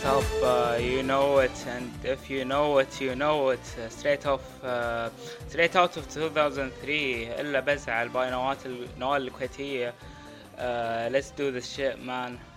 up, you know it, and if you know it, you know it. Straight out of 2003. إلا بزعل باي نوال الكويتية. Let's do this shit, man.